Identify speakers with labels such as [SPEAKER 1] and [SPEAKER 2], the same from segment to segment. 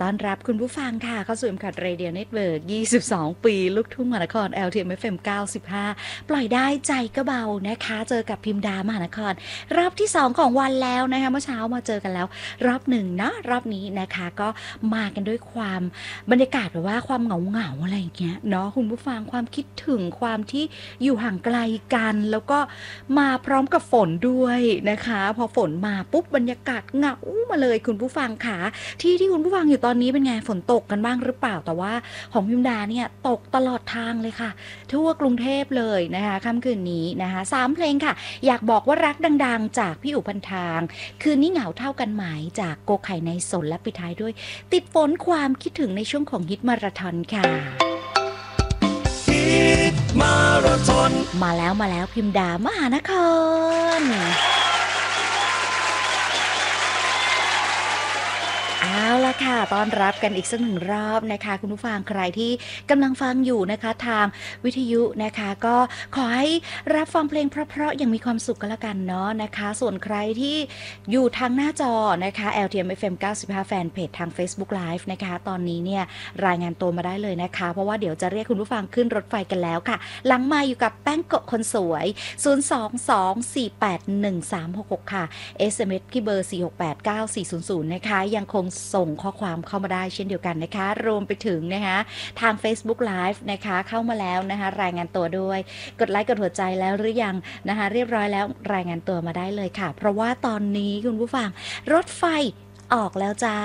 [SPEAKER 1] ต้อนรับคุณผู้ฟังค่ะเข้าสู่ M-KOT Radio Network 22 ปีลูกทุ่งมหานคร LTM FM 95 ปล่อยได้ใจก็เบานะคะเจอกับพิมดามหานครรอบที่2ของวันแล้วนะคะเมื่อเช้ามาเจอกันแล้วรอบหนึ่งเนาะรอบนี้นะคะก็มากันด้วยความบรรยากาศแบบว่าความเหงาอะไรอย่างเงี้ยเนาะคุณผู้ฟังความคิดถึงความที่อยู่ห่างไกลกันแล้วก็มาพร้อมกับฝนด้วยนะคะพอฝนมาปุ๊บบรรยากาศเหงามาเลยคุณผู้ฟังค่ะที่คุณผู้ฟังอยู่ตอนนี้เป็นไงฝนตกกันบ้างหรือเปล่าแต่ว่าของพิมดาเนี่ยตกตลอดทางเลยค่ะทั่วกรุงเทพเลยนะคะค่ำคืนนี้นะคะ3เพลงค่ะอยากบอกว่ารักดังๆจากพี่อุพันทางคืนนี้เหงาเท่ากันไหมจากโกไข่ในสนและปิดท้ายด้วยติดฝนความคิดถึงในช่วงของฮิตมาราธอนค่ะ
[SPEAKER 2] ฮิตมาราธอน
[SPEAKER 1] มาแล้วพิมดามหานครเอาละค่ะต้อนรับกันอีกสักหนึ่งรอบนะคะคุณผู้ฟังใครที่กำลังฟังอยู่นะคะทางวิทยุนะคะก็ขอให้รับฟังเพลงเพราะๆอย่างมีความสุขกันละกันเนาะนะคะส่วนใครที่อยู่ทางหน้าจอนะคะ LTM FM 95 แฟนเพจทาง Facebook Live นะคะตอนนี้เนี่ยรายงานตัวมาได้เลยนะคะเพราะว่าเดี๋ยวจะเรียกคุณผู้ฟังขึ้นรถไฟกันแล้วค่ะหลังมาอยู่กับแป้งโกะคนสวย022481366ค่ะ SMS ที่เบอร์4689400นะคะยังคงส่งข้อความเข้ามาได้เช่นเดียวกันนะคะรวมไปถึงนะคะทาง Facebook Live นะคะเข้ามาแล้วนะคะรายงานตัวด้วยกดไลค์กดหัวใจแล้วหรือยังนะคะเรียบร้อยแล้วรายงานตัวมาได้เลยค่ะเพราะว่าตอนนี้คุณผู้ฟังรถไฟออกแล้วจ้า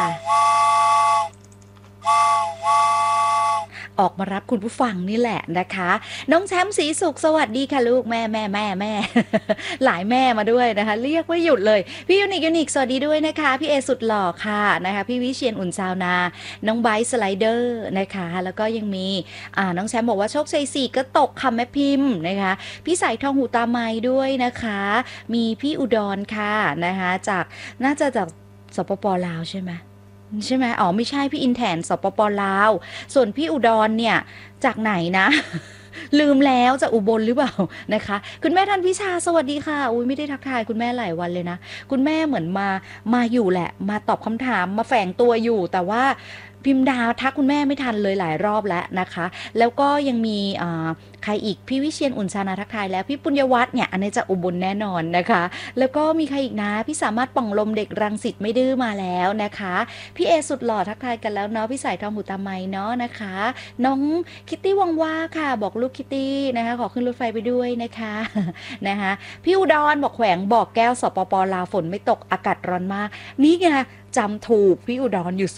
[SPEAKER 1] ออกมารับคุณผู้ฟังนี่แหละนะคะน้องแชมป์ศรีสุขสวัสดีค่ะลูกแม่ หลายแม่มาด้วยนะคะเรียกไม่หยุดเลยพี่ยูนิคสวัสดีด้วยนะคะพี่เอสุดหล่อค่ะนะคะพี่วิเชียรอุ่นซาวนาน้องไบซ์สไลเดอร์นะคะแล้วก็ยังมีน้องแชมป์บอกว่าโชคชัย4ก็ตกค่ะแม่พิมพ์นะคะพี่สายทองหูตาไม้ด้วยนะคะมีพี่อุดรค่ะนะคะจากน่าจะจากสปป.ลาวใช่ไหมอ๋อไม่ใช่พี่อินแทนสปป.ลาวส่วนพี่อุดรเนี่ยจากไหนนะ ลืมแล้วจะอุบลหรือเปล่านะคะคุณแม่ท่านพิชาสวัสดีค่ะอุ้ยไม่ได้ทักทายคุณแม่หลายวันเลยนะคุณแม่เหมือนมาอยู่แหละมาตอบคำถามมาแฝงตัวอยู่แต่ว่าพิมพ์ดาวทักคุณแม่ไม่ทันเลยหลายรอบแล้วนะคะแล้วก็ยังมีใครอีกพี่วิเชียรอุ่นชานาทักทายแล้วพี่ปุญญวัฒน์เนี่ยอันนี้จะอุบลแน่นอนนะคะแล้วก็มีใครอีกนะพี่สามารถป่องลมเด็กรังสิตไม่ดื้อมาแล้วนะคะพี่เอสุดหล่อทักทายกันแล้วเนาะพี่สายทองหูตาไมเนาะนะคะน้องคิตตี้วังว่าค่ะบอกลูกคิตตี้นะคะขอขึ้นรถไฟไปด้วยนะคะนะคะพี่อุดรบอกแขวงบอกแก้วสปป.ลาวฝนไม่ตกอากาศร้อนมากนี่ไงจำถูกพี่อุดรอยู่